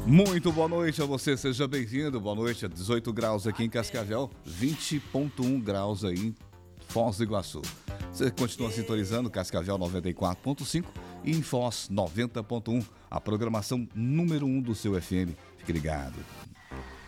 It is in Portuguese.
Muito boa noite a você, seja bem-vindo. Boa noite, 18 graus aqui em Cascavel, 20,1 graus aí em Foz do Iguaçu. Você continua sintonizando Cascavel 94,5 e em Foz 90,1, a programação número 1 do seu FM. Fique ligado.